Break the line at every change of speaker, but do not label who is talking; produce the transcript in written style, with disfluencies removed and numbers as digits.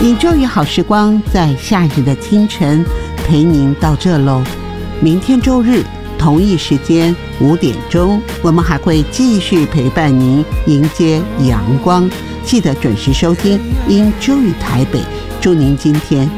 Enjoy 好时光，在夏日的清晨陪您到这喽。明天周日同一时间5点钟，我们还会继续陪伴您迎接阳光，记得准时收听 Enjoy 台北。祝您今天